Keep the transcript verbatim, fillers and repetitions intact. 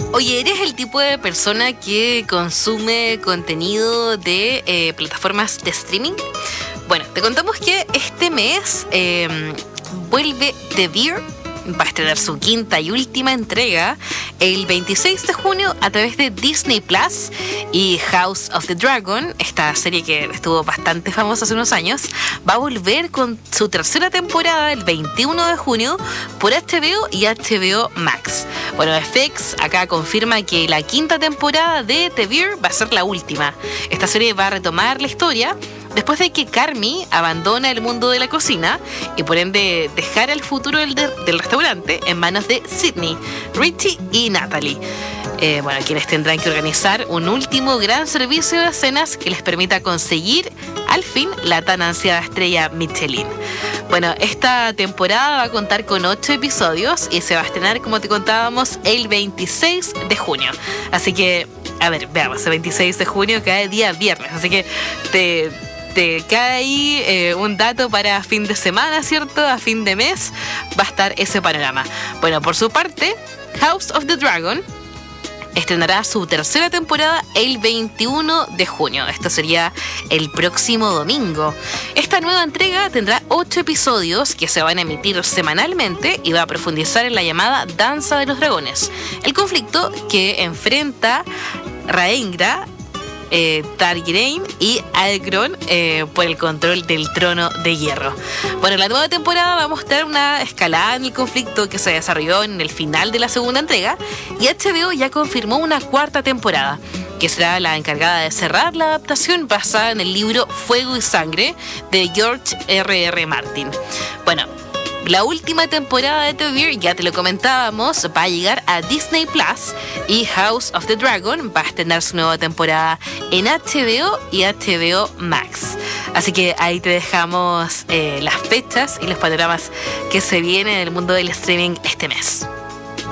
Oye, ¿eres el tipo de persona que consume contenido de eh, plataformas de streaming? Bueno, te contamos que este mes eh, vuelve The Bear. Va a estrenar su quinta y última entrega el veintiséis de junio a través de Disney Plus, y House of the Dragon, esta serie que estuvo bastante famosa hace unos años, va a volver con su tercera temporada el veintiuno de junio por H B O y H B O Max. Bueno, F X acá confirma que la quinta temporada de The Bear va a ser la última. Esta serie va a retomar la historia después de que Carmy abandona el mundo de la cocina y por ende dejar el futuro del, de, del restaurante en manos de Sydney, Richie y Natalie. Eh, bueno, quienes tendrán que organizar un último gran servicio de cenas que les permita conseguir al fin la tan ansiada estrella Michelin. Bueno, esta temporada va a contar con ocho episodios y se va a estrenar, como te contábamos, el veintiséis de junio. Así que, a ver, veamos, el veintiséis de junio cae día viernes, así que te... Te cae ahí eh, un dato para fin de semana, ¿cierto? A fin de mes va a estar ese panorama. Bueno, por su parte, House of the Dragon estrenará su tercera temporada el veintiuno de junio. Esto sería el próximo domingo. Esta nueva entrega tendrá ocho episodios que se van a emitir semanalmente y va a profundizar en la llamada Danza de los Dragones, el conflicto que enfrenta Rhaenyra, Eh, Targaryen y Aegon eh, por el control del trono de hierro. Bueno, la nueva temporada va a mostrar una escalada en el conflicto que se desarrolló en el final de la segunda entrega, y H B O ya confirmó una cuarta temporada que será la encargada de cerrar la adaptación basada en el libro Fuego y Sangre de George R R. Martin. Bueno, la última temporada de The Bear, ya te lo comentábamos, va a llegar a Disney Plus, y House of the Dragon va a estrenar su nueva temporada en H B O y H B O Max. Así que ahí te dejamos eh, las fechas y los panoramas que se vienen en el mundo del streaming este mes.